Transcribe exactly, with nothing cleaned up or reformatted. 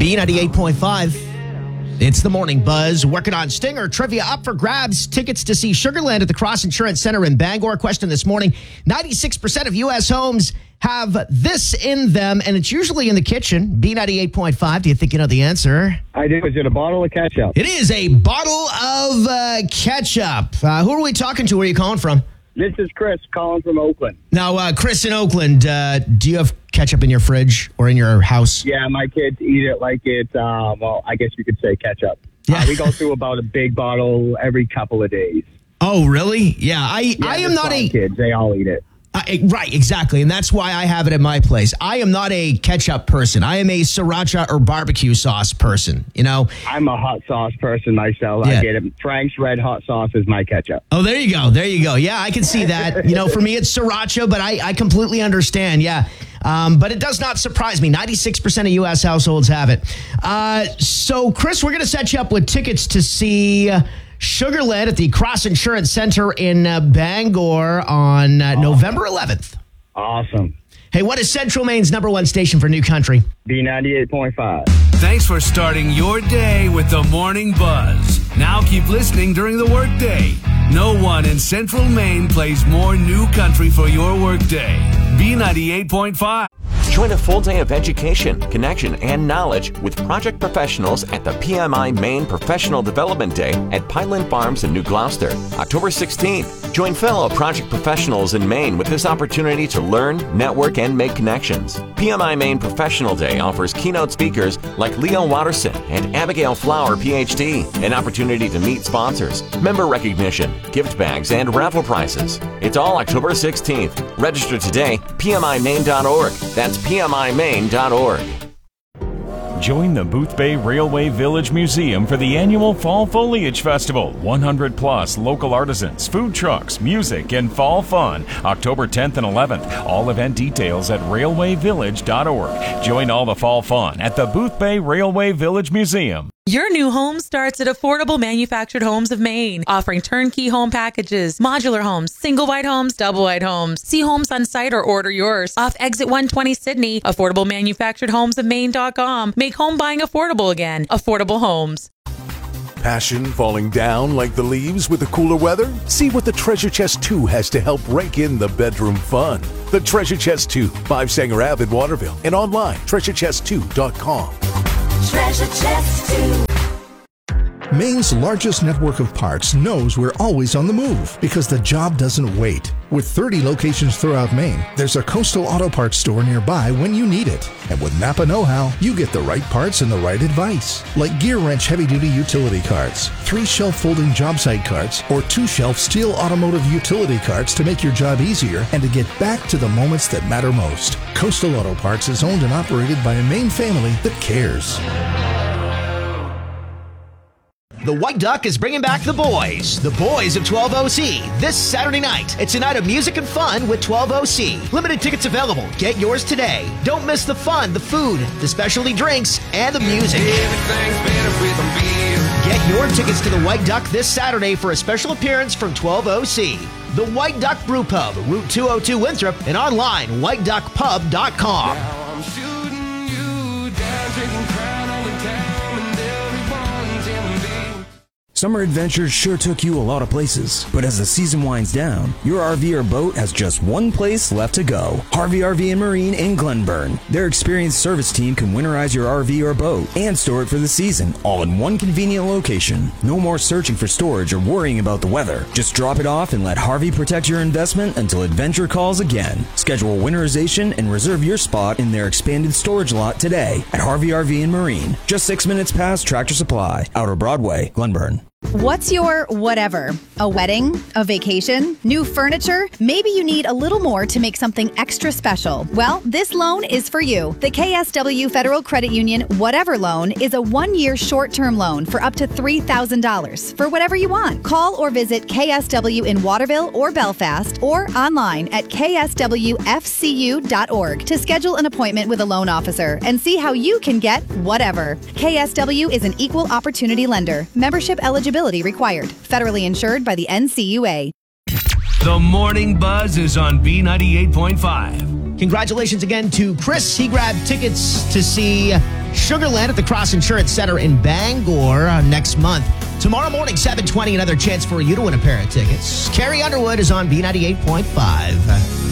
B ninety-eight point five. It's the Morning Buzz. Working on Stinger trivia up for grabs. Tickets to see Sugarland at the Cross Insurance Center in Bangor. Question this morning. ninety-six percent of U S homes have this in them, and it's usually in the kitchen. B ninety-eight point five. Do you think you know the answer? I do. Is it a bottle of ketchup? It is a bottle of uh, ketchup. Uh, who are we talking to? Where are you calling from? This is Chris calling from Oakland. Now, uh, Chris in Oakland, uh, do you have ketchup in your fridge or in your house? Yeah, my kids eat it like it's, uh, well, I guess you could say ketchup. Yeah. Uh, we go through about a big bottle every couple of days. Oh, really? Yeah, I, Yeah, I am not a... kids. They all eat it. Uh, right, exactly. And that's why I have it at my place. I am not a ketchup person. I am a sriracha or barbecue sauce person, you know? I'm a hot sauce person myself. Yeah. I get it. Frank's Red Hot Sauce is my ketchup. Oh, there you go. There you go. Yeah, I can see that. You know, for me, it's sriracha, but I, I completely understand. Yeah. Um, but it does not surprise me. ninety-six percent of U S households have it. Uh, so, Chris, we're going to set you up with tickets to see... Uh, Sugarland at the Cross Insurance Center in uh, Bangor on uh, November eleventh. Awesome. Hey, what is Central Maine's number one station for New Country? B ninety-eight point five. Thanks for starting your day with the Morning Buzz. Now keep listening during the workday. No one in Central Maine plays more New Country for your workday. B ninety-eight point five. Join a full day of education, connection, and knowledge with project professionals at the P M I Maine Professional Development Day at Pineland Farms in New Gloucester, October sixteenth. Join fellow project professionals in Maine with this opportunity to learn, network, and make connections. P M I Maine Professional Day offers keynote speakers like Leo Watterson and Abigail Flower, P H D, an opportunity to meet sponsors, member recognition, gift bags, and raffle prizes. It's all October sixteenth. Register today, P M I Maine dot org. That's P M I Maine dot org. Join the Boothbay Railway Village Museum for the annual Fall Foliage Festival. one hundred plus local artisans, food trucks, music, and fall fun. October tenth and eleventh. All event details at railway village dot org. Join all the fall fun at the Boothbay Railway Village Museum. Your new home starts at Affordable Manufactured Homes of Maine, offering turnkey home packages, modular homes, single wide homes, double wide homes. See homes on site or order yours. Off Exit one twenty Sydney, affordable manufactured homes of maine dot com. Make home buying affordable again. Affordable Homes. Passion falling down like the leaves with the cooler weather? See what the Treasure Chest two has to help rake in the bedroom fun. The Treasure Chest two, five Sanger Ave in Waterville, and online, treasure chest two dot com. Treasure Chest two. Maine's largest network of parts knows we're always on the move because the job doesn't wait. With thirty locations throughout Maine, there's a Coastal Auto Parts store nearby when you need it. And with Napa Know-How, you get the right parts and the right advice. Like Gear Wrench heavy-duty utility carts, three shelf folding job site carts, or two shelf steel automotive utility carts to make your job easier and to get back to the moments that matter most. Coastal Auto Parts is owned and operated by a Maine family that cares. The White Duck is bringing back the boys, the boys of twelve O C, this Saturday night. It's a night of music and fun with twelve O C. Limited tickets available. Get yours today. Don't miss the fun, the food, the specialty drinks, and the music. Get your tickets to the White Duck this Saturday for a special appearance from twelve O C. The White Duck Brew Pub, Route two oh two Winthrop, and online, white duck pub dot com. Now I'm shooting you down, drinking Crown all the time, and everyone's in me. Summer adventures sure took you a lot of places, but as the season winds down, your R V or boat has just one place left to go. Harvey R V and Marine in Glenburn. Their experienced service team can winterize your R V or boat and store it for the season, all in one convenient location. No more searching for storage or worrying about the weather. Just drop it off and let Harvey protect your investment until adventure calls again. Schedule winterization and reserve your spot in their expanded storage lot today at Harvey R V and Marine. Just six minutes past Tractor Supply, Outer Broadway, Glenburn. What's your whatever? A wedding? A vacation? New furniture? Maybe you need a little more to make something extra special. Well, this loan is for you. The K S W Federal Credit Union Whatever Loan is a one-year short-term loan for up to three thousand dollars for whatever you want. Call or visit K S W in Waterville or Belfast or online at k s w f c u dot org to schedule an appointment with a loan officer and see how you can get whatever. K S W is an equal opportunity lender. Membership eligibility required. Federally insured by the N C U A. The Morning Buzz is on B ninety-eight point five. Congratulations again to Chris. He grabbed tickets to see Sugarland at the Cross Insurance Center in Bangor uh, next month. Tomorrow morning, seven twenty, another chance for you to win a pair of tickets. Carrie Underwood is on B ninety-eight point five.